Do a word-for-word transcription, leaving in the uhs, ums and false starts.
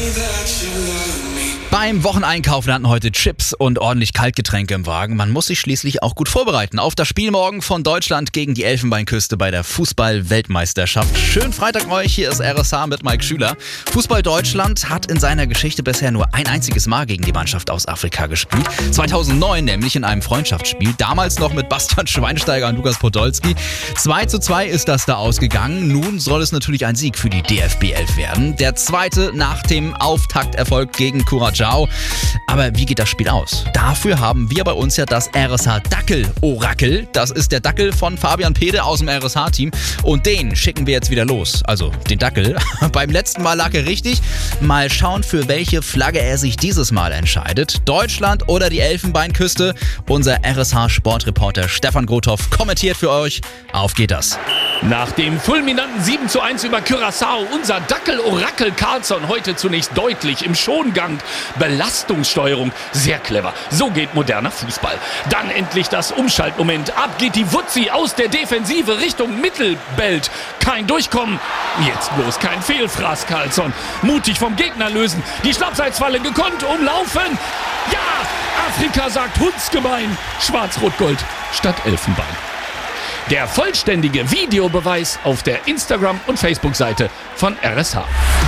Beim Wocheneinkauf landen heute Chips und ordentlich Kaltgetränke im Wagen. Man muss sich schließlich auch gut vorbereiten auf das Spiel morgen von Deutschland gegen die Elfenbeinküste bei der Fußball-Weltmeisterschaft. Schönen Freitag euch, hier ist R S H mit Mike Schüler. Fußball Deutschland hat in seiner Geschichte bisher nur ein einziges Mal gegen die Mannschaft aus Afrika gespielt. zweitausendneun nämlich in einem Freundschaftsspiel, damals noch mit Bastian Schweinsteiger und Lukas Podolski. zwei zu zwei ist das da ausgegangen. Nun soll es natürlich ein Sieg für die D F B elf werden. Der zweite nach dem Auftakterfolg gegen Curaçao. Aber wie geht das Spiel aus? Dafür haben wir bei uns ja das R S H-Dackel-Orakel. Das ist der Dackel von Fabian Pede aus dem R S H-Team. Und den schicken wir jetzt wieder los. Also den Dackel. Beim letzten Mal lag er richtig. Mal schauen, für welche Flagge er sich dieses Mal entscheidet. Deutschland oder die Elfenbeinküste? Unser R S H-Sportreporter Stefan Grothoff kommentiert für euch. Auf geht das. Nach dem fulminanten sieben zu eins über Curaçao, unser Dackel-Orakel Carlsson heute zunächst deutlich im Schongang. Belastungssteuerung, sehr clever. So geht moderner Fußball. Dann endlich das Umschaltmoment. Ab geht die Wutzi aus der Defensive Richtung Mittelbelt. Kein Durchkommen. Jetzt bloß kein Fehlfraß, Carlsson. Mutig vom Gegner lösen. Die Schlappseitsfalle gekonnt, umlaufen. Ja, Afrika sagt hundsgemein. Schwarz-Rot-Gold statt Elfenbein. Der vollständige Videobeweis auf der Instagram- und Facebook-Seite von R S H.